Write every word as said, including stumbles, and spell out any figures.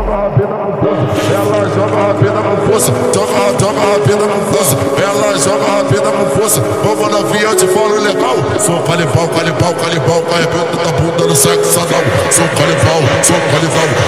rabeta no poço, ela joga rabeta no poço, joga, joga rabeta no poço, ela joga rabeta no poço. Vamos novinha, eu te falo legal. Sou calipau, calipau, calipau, arrebento da bunda no sexo anal. Sou calipau, sou calipau.